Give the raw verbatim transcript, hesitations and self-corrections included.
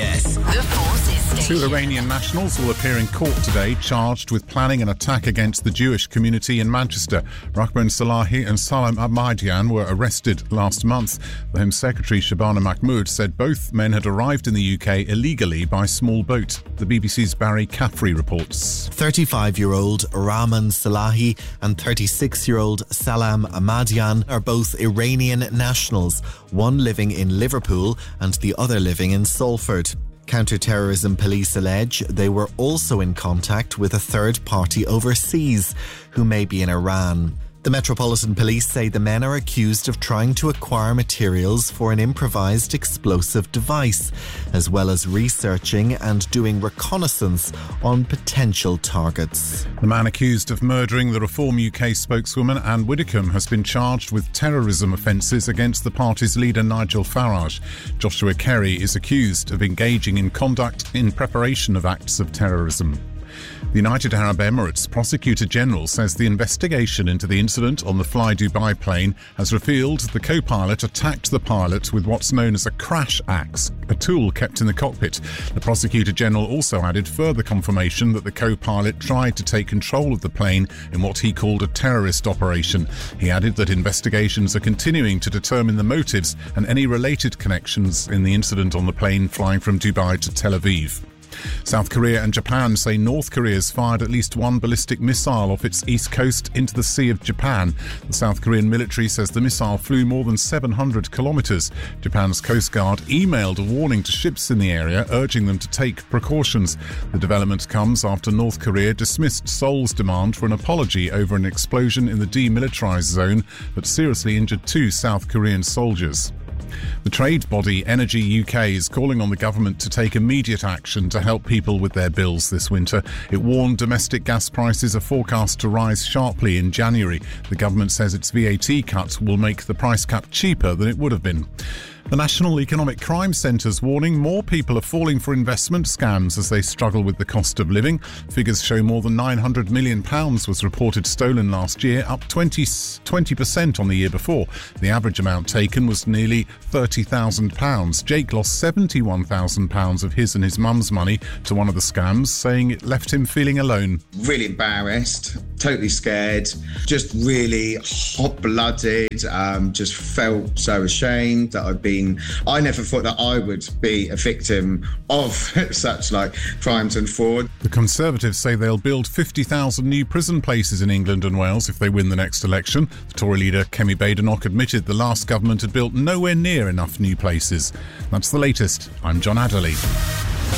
S. The Forces Station. Two Iranian nationals will appear in court today, charged with planning an attack against the Jewish community in Manchester. Rahman Salahi and Salam Ahmadian were arrested last month. The Home Secretary Shabana Mahmood said both men had arrived in the U K illegally by small boat. The B B C's Barry Caffrey reports. thirty-five-year-old Rahman Salahi and thirty-six-year-old Salam Ahmadian are both Iranian nationals, one living in Liverpool and the other living in Salford. Counter-terrorism police allege they were also in contact with a third party overseas, who may be in Iran. The Metropolitan Police say the men are accused of trying to acquire materials for an improvised explosive device, as well as researching and doing reconnaissance on potential targets. The man accused of murdering the Reform U K spokeswoman Anne Widdecombe has been charged with terrorism offences against the party's leader Nigel Farage. Joshua Kerry is accused of engaging in conduct in preparation of acts of terrorism. The United Arab Emirates Prosecutor General says the investigation into the incident on the Fly Dubai plane has revealed the co-pilot attacked the pilot with what's known as a crash axe, a tool kept in the cockpit. The Prosecutor General also added further confirmation that the co-pilot tried to take control of the plane in what he called a terrorist operation. He added that investigations are continuing to determine the motives and any related connections in the incident on the plane flying from Dubai to Tel Aviv. South Korea and Japan say North Korea has fired at least one ballistic missile off its east coast into the Sea of Japan. The South Korean military says the missile flew more than seven hundred kilometres. Japan's Coast Guard emailed a warning to ships in the area, urging them to take precautions. The development comes after North Korea dismissed Seoul's demand for an apology over an explosion in the demilitarised zone that seriously injured two South Korean soldiers. The trade body Energy U K is calling on the government to take immediate action to help people with their bills this winter. It warned domestic gas prices are forecast to rise sharply in January. The government says its V A T cut will make the price cap cheaper than it would have been. The National Economic Crime Centre's warning more people are falling for investment scams as they struggle with the cost of living. Figures show more than nine hundred million pounds was reported stolen last year, up twenty percent on the year before. The average amount taken was nearly thirty thousand pounds. Jake lost seventy-one thousand pounds of his and his mum's money to one of the scams, saying it left him feeling alone. Really embarrassed, totally scared, just really hot-blooded, um, just felt so ashamed that I'd been I never thought that I would be a victim of such like crimes and fraud. The Conservatives say they'll build fifty thousand new prison places in England and Wales if they win the next election. The Tory leader Kemi Badenoch admitted the last government had built nowhere near enough new places. That's the latest. I'm John Adderley.